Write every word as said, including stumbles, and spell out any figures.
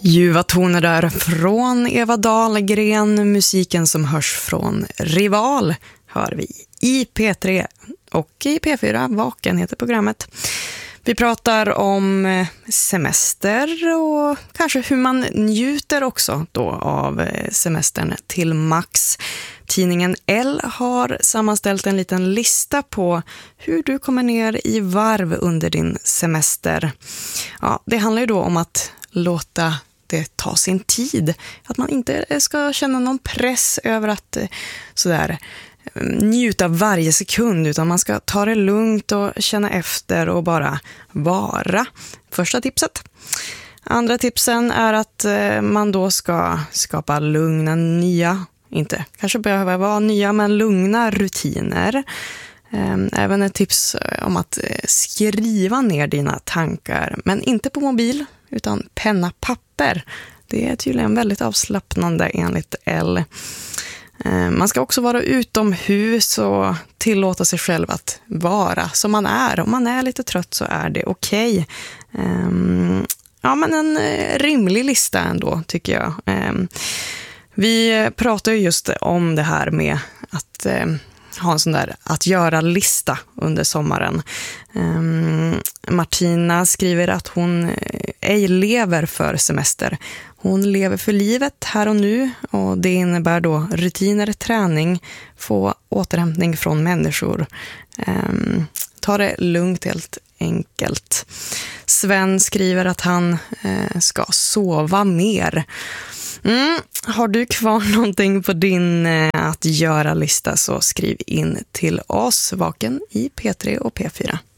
Ljuva toner där från Eva Dahlgren. Musiken som hörs från Rival hör vi i P tre och i P fyra. Vaken heter programmet. Vi pratar om semester och kanske hur man njuter också då av semestern till max. Tidningen L har sammanställt en liten lista på hur du kommer ner i varv under din semester. Ja, det handlar ju då om att låta det ta sin tid. Att man inte ska känna någon press över att sådär njuta varje sekund, utan man ska ta det lugnt och känna efter och bara vara. Första tipset. Andra tipsen är att man då ska skapa lugna nya, inte kanske behöver vara nya, men lugna rutiner. Även ett tips om att skriva ner dina tankar, men inte på mobil utan penna, papper. Det är tydligen väldigt avslappnande enligt L. Man ska också vara utomhus och tillåta sig själv att vara som man är. Om man är lite trött så är det okej. Ja, men en rimlig lista ändå, tycker jag. Vi pratar ju just om det här med att ha en sån där att göra-lista under sommaren. Um, Martina skriver att hon ej lever för semester. Hon lever för livet här och nu, och det innebär då rutiner, träning, få återhämtning från människor. Um, ta det lugnt helt enkelt. Sven skriver att han uh, ska sova mer. Mm. Har du kvar någonting på din eh, att göra-lista så skriv in till oss, Vaken i P tre och P fyra.